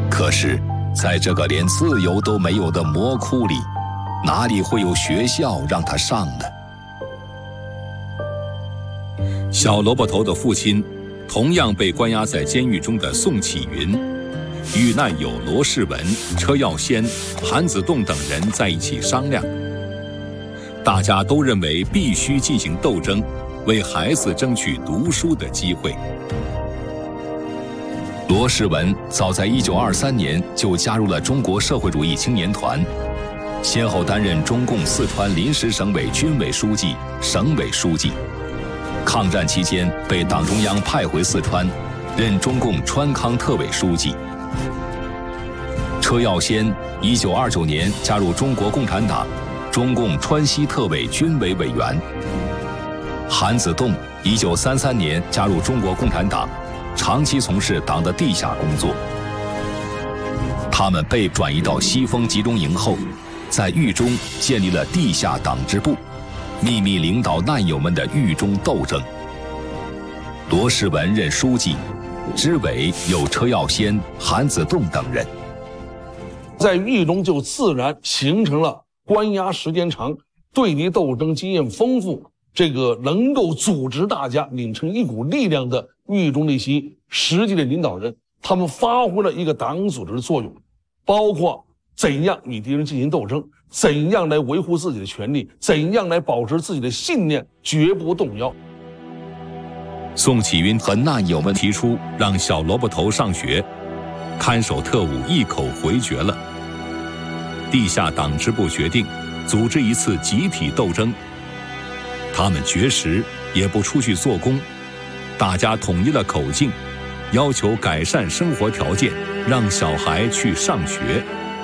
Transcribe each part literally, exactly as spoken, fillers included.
可是，在这个连自由都没有的魔窟里，哪里会有学校让他上呢？小萝卜头的父亲，同样被关押在监狱中的宋启云，与难友罗世文、车耀先、韩子栋等人在一起商量。大家都认为必须进行斗争，为孩子争取读书的机会。罗世文早在一九二三年就加入了中国社会主义青年团，先后担任中共四川临时省委军委书记、省委书记。抗战期间被党中央派回四川，任中共川康特委书记。车耀先一九二九年加入中国共产党，中共川西特委军委委员。韩子栋一九三三年加入中国共产党，长期从事党的地下工作。他们被转移到西丰集中营后，在狱中建立了地下党支部，秘密领导难友们的狱中斗争。罗世文任书记，支委有车耀先、韩子栋等人。 在狱中就自然形成了关押时间长、对敌斗争经验丰富，这个能够组织大家拧成一股力量的狱中那些实际的领导人，他们发挥了一个党组织的作用，包括怎样与敌人进行斗争，怎样来维护自己的权利，怎样来保持自己的信念绝不动摇。 宋启云和难友们提出让小萝卜头上学，看守特务一口回绝了。地下党支部决定组织一次集体斗争，他们绝食也不出去做工，大家统一了口径，要求改善生活条件，让小孩去上学。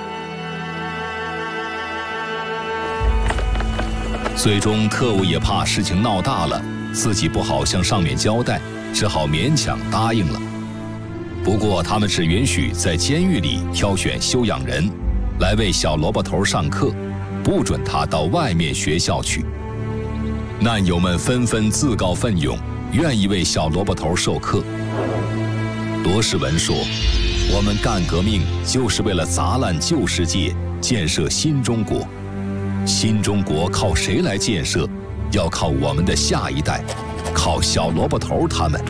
最终特务也怕事情闹大了，自己不好向上面交代，只好勉强答应了。不过他们只允许在监狱里挑选修养人来为小萝卜头上课，不准他到外面学校去。难友们纷纷自告奋勇，愿意为小萝卜头授课。罗世文说：“我们干革命就是为了砸烂旧世界，建设新中国。新中国靠谁来建设？要靠我们的下一代，靠小萝卜头他们。”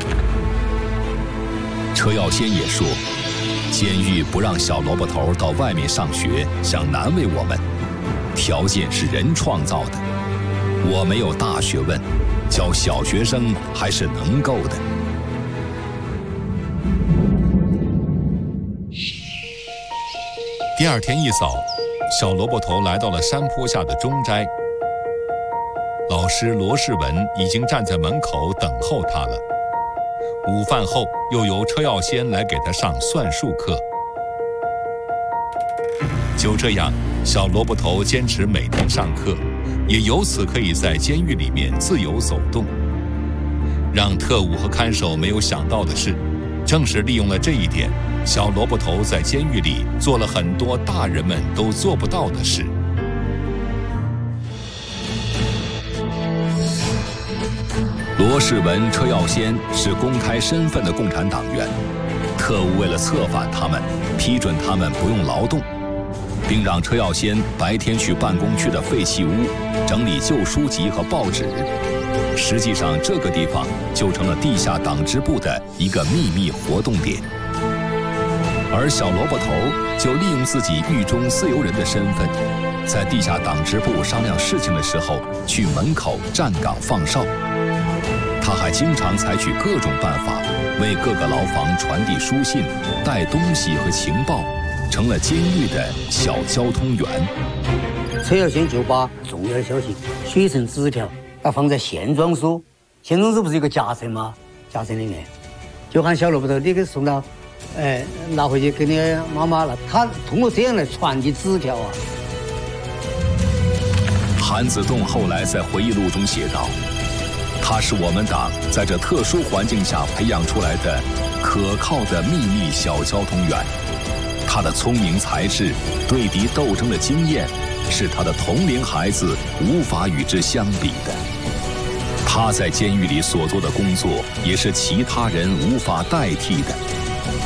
车耀先也说：“监狱不让小萝卜头到外面上学，想难为我们，条件是人创造的。我没有大学问，教小学生还是能够的。”第二天一早，小萝卜头来到了山坡下的中斋，老师罗世文已经站在门口等候他了。午饭后，又由车耀先来给他上算术课。就这样，小萝卜头坚持每天上课，也由此可以在监狱里面自由走动。让特务和看守没有想到的是，正是利用了这一点，小萝卜头在监狱里做了很多大人们都做不到的事。罗世文、车耀先是公开身份的共产党员，特务为了策反他们，批准他们不用劳动，并让车耀先白天去办公区的废弃屋整理旧书籍和报纸。实际上，这个地方就成了地下党支部的一个秘密活动点。而小萝卜头就利用自己狱中自由人的身份，在地下党支部商量事情的时候，去门口站岗放哨。他还经常采取各种办法，为各个牢房传递书信、带东西和情报，成了监狱的小交通员。 车耀先就把重要的消息写成纸条，要放在线装书。线装书不是有个夹层吗？夹层里面就喊小萝卜头，你给送到，哎，拿回去给你妈妈了。他通过这样来传递纸条啊。 韩子栋后来在回忆录中写道：“他是我们党在这特殊环境下培养出来的可靠的秘密小交通员。他的聪明才智、对敌斗争的经验，是他的同龄孩子无法与之相比的。他在监狱里所做的工作，也是其他人无法代替的。